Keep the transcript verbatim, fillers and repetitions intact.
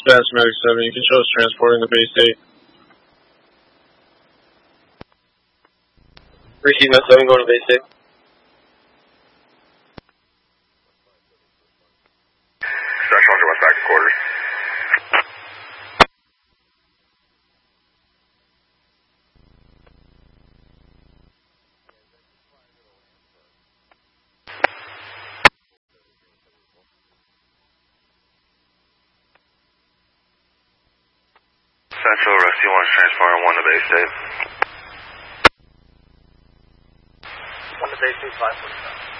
Dispatch Medic seven, you can show us transporting the base eight. Receive Med seven, going to base eight. Dispatch Roger, west back to quarters. Central, Rescue one is transporting one to base eight. one to base eight, five forty-seven.